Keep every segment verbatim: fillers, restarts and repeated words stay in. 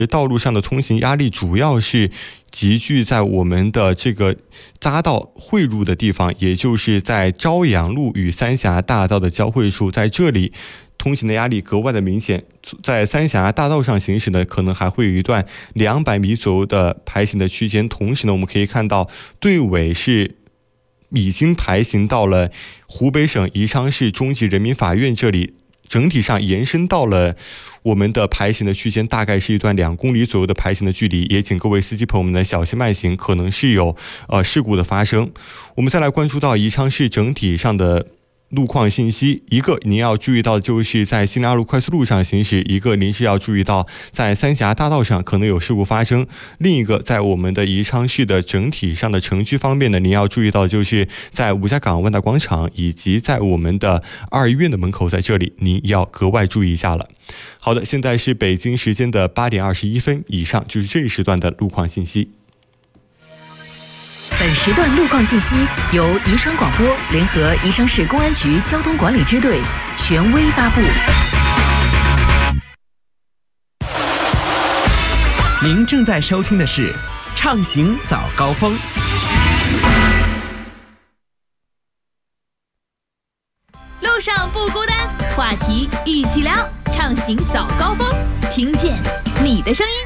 道路上的通行压力主要是集聚在我们的这个匝道汇入的地方，也就是在朝阳路与三峡大道的交汇处，在这里通行的压力格外的明显。在三峡大道上行驶呢，可能还会有一段两百米左右的排行的区间。同时呢，我们可以看到队尾是已经排行到了湖北省宜昌市中级人民法院这里，整体上延伸到了我们的排行的区间，大概是一段两公里左右的排行的距离，也请各位司机朋友们呢小心慢行，可能是有呃事故的发生。我们再来关注到宜昌市整体上的路况信息，一个您要注意到就是在西宁二路快速路上行驶，一个您是要注意到在三峡大道上可能有事故发生，另一个在我们的宜昌市的整体上的城区方面呢，您要注意到就是在吴家港万达广场以及在我们的二医院的门口，在这里您要格外注意一下了。好的，现在是北京时间的八点二十一分，以上就是这一时段的路况信息。 本时段路况信息由宜昌广播联合宜昌市公安局交通管理支队权威发布。 您正在收听的是畅行早高峰。 路上不孤单，话题一起聊，畅行早高峰，听见你的声音。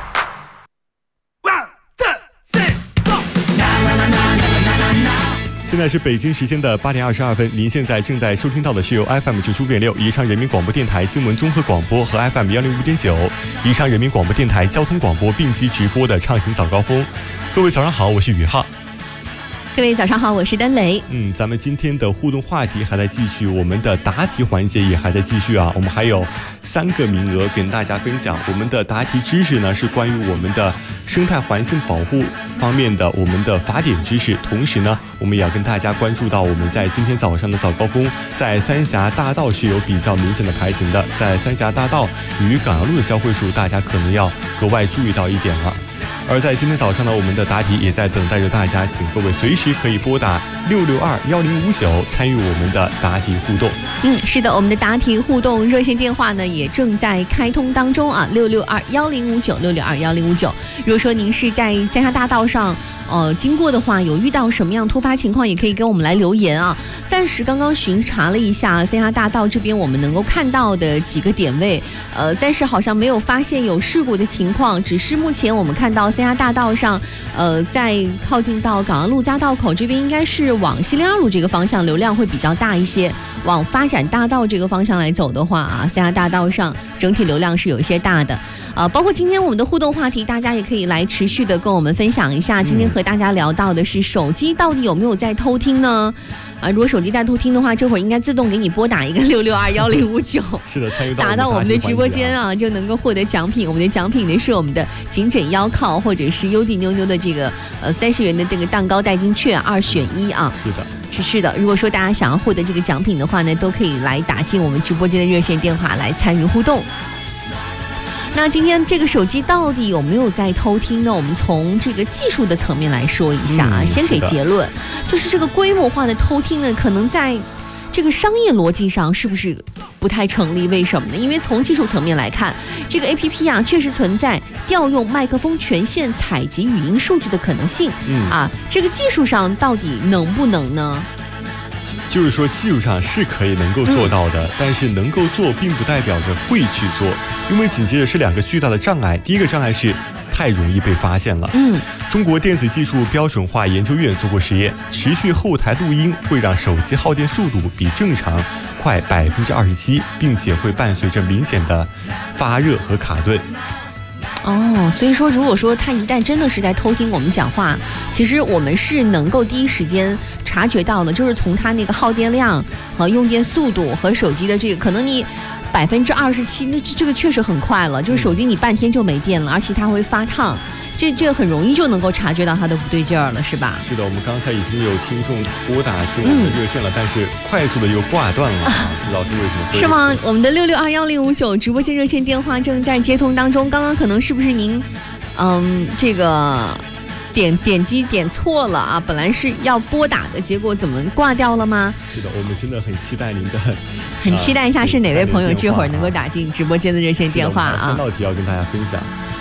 现在是北京时间的八点二十二分，您现在正在收听到的是由 F M 九十五点六宜昌人民广播电台新闻综合广播和 F M 幺零五点九宜昌人民广播电台交通广播并机直播的畅行早高峰。各位早上好，我是宇浩。 各位早上好，我是丹雷。 嗯，咱们今天的互动话题还在继续，我们的答题环节也还在继续啊。我们还有三个名额跟大家分享。我们的答题知识呢是关于我们的生态环境保护方面的我们的法典知识，同时呢，我们也要跟大家关注到我们在今天早上的早高峰，在三峡大道是有比较明显的排行的，在三峡大道与港阳路的交汇处，大家可能要格外注意到一点了。而在今天早上呢，我们的答题也在等待着大家，请各位随时可以拨打六六二幺零五九参与我们的答题互动。 嗯，是的，我们的答题互动热线电话呢也正在开通当中啊，六六二幺零五九六六二幺零五九。如果说您是在三峡大道上呃经过的话，有遇到什么样突发情况，也可以跟我们来留言啊。暂时刚刚巡查了一下三峡大道这边我们能够看到的几个点位，呃，暂时好像没有发现有事故的情况，只是目前我们看到三峡大道上，呃，在靠近到港阳路匝道口这边，应该是往西陵二路这个方向流量会比较大一些。往发展大道这个方向来走的话啊，三峡大道上整体流量是有一些大的。呃，包括今天我们的互动话题，大家也可以来持续的跟我们分享一下。今天和大家聊到的是手机到底有没有在偷听呢？啊，如果手机在偷听的话，这会儿应该自动给你拨打一个六六二幺零五九， 是的，参与到打到我们的直播间啊，就能够获得奖品。我们的奖品呢是我们的颈枕腰靠或者是优弟妞妞的这个呃三十元的这个蛋糕代金券，二选一啊。 是的， 是是的。如果说大家想要获得这个奖品的话呢，都可以来打进我们直播间的热线电话来参与互动。那今天这个手机到底有没有在偷听呢？我们从这个技术的层面来说一下啊，嗯、先给结论，就是这个规模化的偷听呢，可能在这个商业逻辑上是不是不太成立？为什么呢？因为从技术层面来看，这个 A P P 啊确实存在调用麦克风权限采集语音数据的可能性。嗯啊，这个技术上到底能不能呢？ 就是说技术上是可以能够做到的、嗯、但是能够做并不代表着会去做，因为紧接着是两个巨大的障碍。第一个障碍是太容易被发现了。嗯，中国电子技术标准化研究院做过实验，持续后台录音会让手机耗电速度比正常快百分之二十七，并且会伴随着明显的发热和卡顿。 哦，所以说如果说他一旦真的是在偷听我们讲话，其实我们是能够第一时间察觉到的，就是从他那个耗电量和用电速度和手机的这个，可能你百分之二十七，那这个确实很快了，就是手机你半天就没电了，而且它会发烫，这这很容易就能够察觉到它的不对劲儿了，是吧？ 是的，我们刚才已经有听众拨打进我们的热线了、嗯、但是快速的又挂断了、啊、不知道是为什么。 是吗？我们的六六二幺零五九直播间热线电话正在接通当中，刚刚可能是不是您嗯这个点点击点错了啊？本来是要拨打的，结果怎么挂掉了吗？ 是的，我们真的很期待您的， 很期待一下是哪位朋友这会儿能够打进直播间的热线电话啊！ 三道题要跟大家分享。